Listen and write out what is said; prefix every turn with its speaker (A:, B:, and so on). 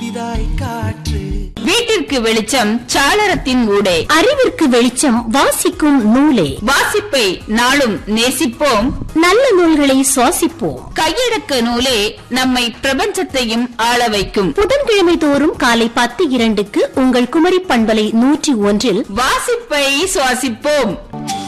A: புதிதாய் காற்று.
B: வீட்டிற்கு வெளிச்சம் சாளரத்தின் ஊடே,
C: அறிவிற்கு வெளிச்சம் வாசிக்கும் நூலே.
B: வாசிப்பை நாளும் நேசிப்போம்,
C: நல்ல நூல்களை சுவாசிப்போம்.
B: கையடக்க நூலே நம்மை பிரபஞ்சத்தையும் ஆள வைக்கும்.
C: புதன்கிழமை தோறும் காலை 10:02 உங்கள் குமரி பண்பலை 101
B: வாசிப்பை சுவாசிப்போம்.